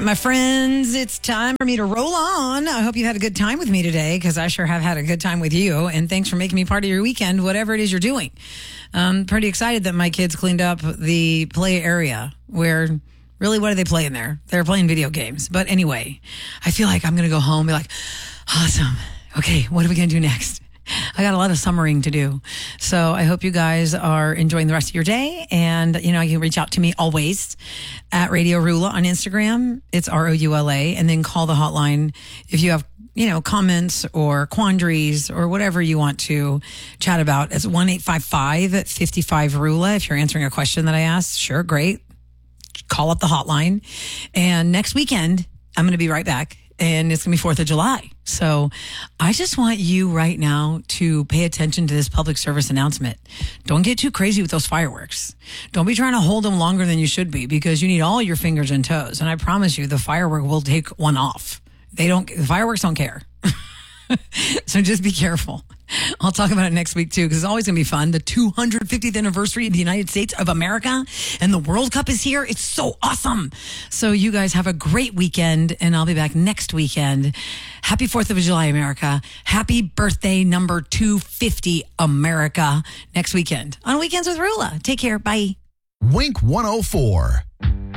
right, my friends, it's time for me to roll on. I hope you had a good time with me today because I sure have had a good time with you. And thanks for making me part of your weekend, whatever it is you're doing. I'm pretty excited that my kids cleaned up the play area where really, what are they playing there? They're playing video games. But anyway, I feel like I'm going to go home and be like, awesome. Okay, what are we going to do next? I got a lot of summering to do. So I hope you guys are enjoying the rest of your day. And, you can reach out to me always at Radio Rula on Instagram. It's ROULA. And then call the hotline if you have, comments or quandaries or whatever you want to chat about. It's 1-855-55-RULA. If you're answering a question that I asked, sure, great. Call up the hotline. And next weekend, I'm going to be right back. And it's going to be 4th of July. So I just want you right now to pay attention to this public service announcement. Don't get too crazy with those fireworks. Don't be trying to hold them longer than you should be because you need all your fingers and toes. And I promise you, the firework will take one off. The fireworks don't care. So just be careful. I'll talk about it next week too, because it's always going to be fun. The 250th anniversary of the United States of America and the World Cup is here. It's so awesome. So you guys have a great weekend and I'll be back next weekend. Happy 4th of July, America. Happy birthday number 250, America, next weekend on Weekends with Rula. Take care. Bye. Wink 104.